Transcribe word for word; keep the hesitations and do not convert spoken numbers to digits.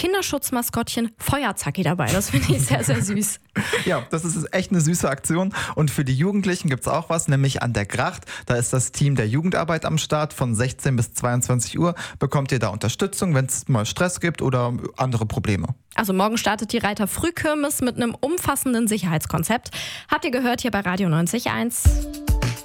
Kinderschutzmaskottchen Feuerzacki dabei. Das finde ich sehr, sehr süß. Ja, das ist echt eine süße Aktion. Und für die Jugendlichen gibt es auch was, nämlich an der Gracht. Da ist das Team der Jugendarbeit am Start. Von sechzehn bis zweiundzwanzig Uhr bekommt ihr da Unterstützung, wenn es mal Stress gibt oder andere Probleme. Also morgen startet die Reiter Frühkirmes mit einem umfassenden Sicherheitskonzept. Habt ihr gehört hier bei Radio neunzig Komma eins.